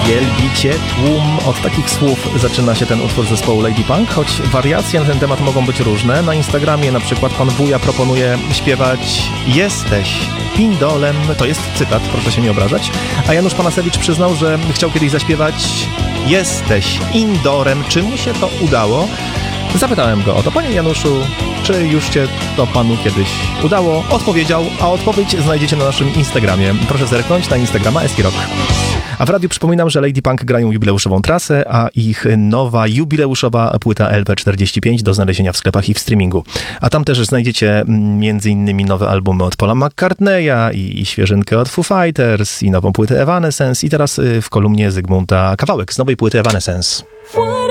wielbicie tłum. Od takich słów zaczyna się ten utwór zespołu Lady Punk, choć wariacje na ten temat mogą być różne. Na Instagramie na przykład pan wuja proponuje śpiewać Jesteś pindolem, to jest cytat, proszę się nie obrażać, a Janusz Panasewicz przyznał, że chciał kiedyś zaśpiewać Jesteś indorem. Czy mu się to udało? Zapytałem go o to. Panie Januszu, czy już się to panu kiedyś udało? Odpowiedział, a odpowiedź znajdziecie na naszym Instagramie. Proszę zerknąć na Instagrama Eskirock. A w radiu przypominam, że Lady Punk grają jubileuszową trasę, a ich nowa jubileuszowa płyta LP45 do znalezienia w sklepach i w streamingu. A tam też znajdziecie m.in. nowe albumy od Paula McCartneya i świeżynkę od Foo Fighters i nową płytę Evanescence i teraz w kolumnie Zygmunta kawałek z nowej płyty Evanescence.